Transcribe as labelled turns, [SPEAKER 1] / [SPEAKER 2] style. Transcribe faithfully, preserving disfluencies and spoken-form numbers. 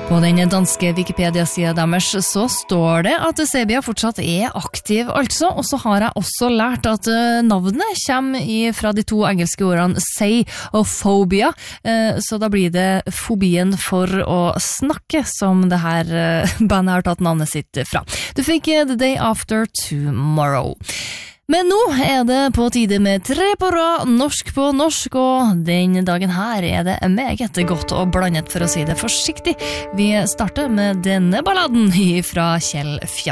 [SPEAKER 1] På den danske Wikipedia-siden deres så står det at Sabia fortsatt er aktiv, altså, og så har jeg også lært at navnet kommer fra de to engelske ordene say og phobia, så da blir det fobien for å snakke som det her bandet har tatt navnet sitt fra. Du fikk The Day After Tomorrow. Men nå er det på tide med tre på rad, norsk på norsk, og den dagen her er det meget godt og blandet, for å si det forsiktig. Vi starter med denne balladen fra Kjell Fjell.